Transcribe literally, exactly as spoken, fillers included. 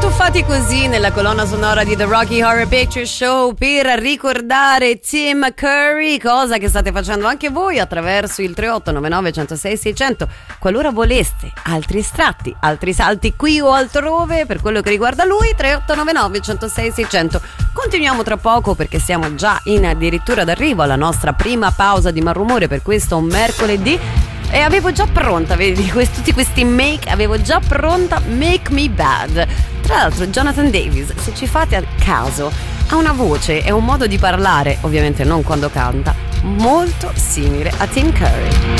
tuffati così nella colonna sonora di The Rocky Horror Picture Show per ricordare Tim Curry, cosa che state facendo anche voi attraverso il tre otto nove nove uno zero sei sei zero zero. Qualora voleste altri estratti, altri salti qui o altrove per quello che riguarda lui, tre otto nove nove uno zero sei sei zero zero. Continuiamo tra poco perché siamo già in addirittura d'arrivo alla nostra prima pausa di malumore per questo mercoledì. E avevo già pronta, vedi, questi, tutti questi make, avevo già pronta Make Me Bad. Tra l'altro Jonathan Davis, se ci fate a caso, ha una voce e un modo di parlare, ovviamente non quando canta, molto simile a Tim Curry.